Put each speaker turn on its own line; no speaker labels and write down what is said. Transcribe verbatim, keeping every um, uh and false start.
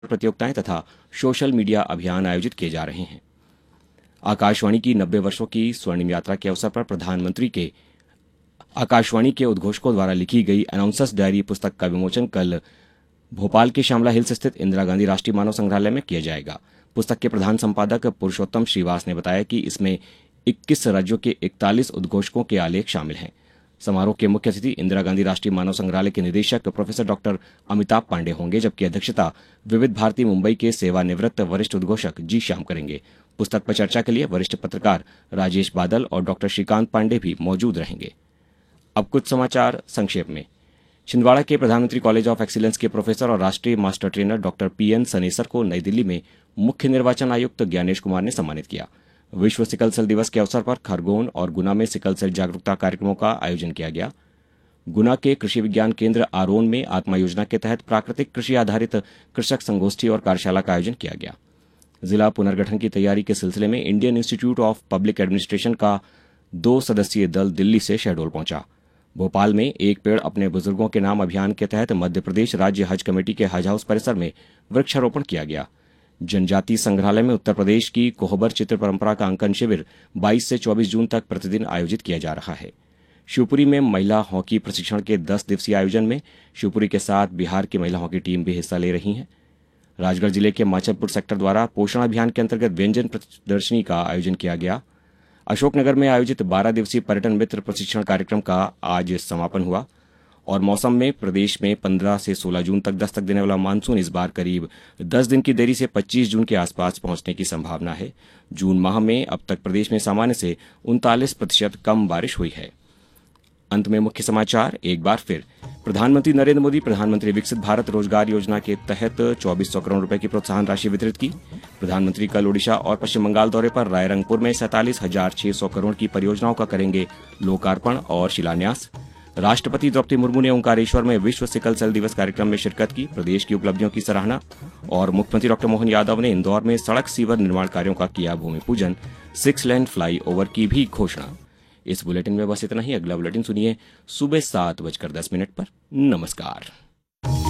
प्रतियोगिताएं तथा social media अभियान आयोजित किए जा रहे हैं। आकाशवाणी की नब्बे वर्षों की स्वर्णिम यात्रा के अवसर पर प्रधानमंत्री के आकाशवाणी के उद्घोषकों द्वारा लिखी गई अनाउंसर्स डायरी पुस्तक का विमोचन कल भोपाल के श्यामला हिल्स स्थित इंदिरा गांधी राष्ट्रीय मानव संग्रहालय में किया जाएगा। पुस्तक के प्रधान संपादक पुरुषोत्तम श्रीवास ने बताया कि इसमें इक्कीस राज्यों के इकतालीस उद्घोषकों के आलेख शामिल हैं। समारोह के मुख्य अतिथि इंदिरा गांधी राष्ट्रीय मानव संग्रहालय के निदेशक प्रोफेसर डॉक्टर अमिताभ पांडे होंगे, जबकि अध्यक्षता विविध भारती मुंबई के सेवानिवृत्त वरिष्ठ उद्घोषक जी श्याम करेंगे। पुस्तक पर चर्चा के लिए वरिष्ठ पत्रकार राजेश बादल और डॉक्टर श्रीकांत पांडे भी मौजूद रहेंगे। अब कुछ समाचार संक्षेप में। छिंदवाड़ा के प्रधानमंत्री कॉलेज ऑफ एक्सीलेंस के प्रोफेसर और राष्ट्रीय master trainer doctor P N सनेसर को नई दिल्ली में मुख्य निर्वाचन आयुक्त ज्ञानेश कुमार ने सम्मानित किया। विश्व सिकल सेल दिवस के अवसर पर खरगोन और गुना में सिकल सेल जागरूकता कार्यक्रमों का आयोजन किया गया। गुना के कृषि विज्ञान केंद्र आरोन में आत्मा योजना के तहत प्राकृतिक कृषि आधारित कृषक संगोष्ठी और कार्यशाला का आयोजन किया गया। जिला पुनर्गठन की तैयारी के सिलसिले में Indian institute of public administration का दो सदस्यीय दल दिल्ली से शहडोल पहुंचा। भोपाल में एक पेड़ अपने बुजुर्गों के नाम अभियान के तहत मध्य प्रदेश राज्य हज कमेटी के हज हाउस परिसर में वृक्षारोपण किया गया। जनजातीय संग्रहालय में उत्तर प्रदेश की कोहबर चित्र परंपरा का अंकन शिविर बाईस से चौबीस जून तक प्रतिदिन आयोजित किया जा रहा है। शिवपुरी में महिला हॉकी प्रशिक्षण के दस दिवसीय आयोजन में शिवपुरी के साथ बिहार की महिला हॉकी टीम भी हिस्सा ले रही है। राजगढ़ जिले के माचलपुर सेक्टर द्वारा पोषण अभियान के अंतर्गत व्यंजन प्रदर्शनी का आयोजन किया गया। अशोकनगर में आयोजित बारह दिवसीय पर्यटन मित्र प्रशिक्षण कार्यक्रम का आज समापन हुआ। और मौसम में प्रदेश में पंद्रह से सोलह जून तक दस्तक देने वाला मानसून इस बार करीब दस दिन की देरी से पच्चीस जून के आसपास पहुंचने की संभावना है। जून माह में अब तक प्रदेश में सामान्य से उनतालीस प्रतिशत कम बारिश हुई है। अंत में मुख्य समाचार एक बार फिर। प्रधानमंत्री नरेंद्र मोदी प्रधानमंत्री विकसित भारत रोजगार योजना के तहत चौबीस सौ करोड़ रुपए की प्रोत्साहन राशि वितरित की। प्रधानमंत्री कल ओडिशा और पश्चिम बंगाल दौरे पर रायरंगपुर में सैंतालीस हजार छह सौ करोड़ की परियोजनाओं का करेंगे लोकार्पण और शिलान्यास। राष्ट्रपति द्रौपदी मुर्मू ने ओंकारेश्वर में विश्व सिकल सेल दिवस कार्यक्रम में शिरकत की, प्रदेश की उपलब्धियों की सराहना। और मुख्यमंत्री डॉक्टर मोहन यादव ने इंदौर में सड़क सीवर निर्माण कार्यों का किया भूमि पूजन। सिक्स लेन फ्लाई ओवर की भी घोषणा। इस बुलेटिन में बस इतना ही। अगला बुलेटिन सुनिए सुबह सात बजकर दस मिनट पर। नमस्कार।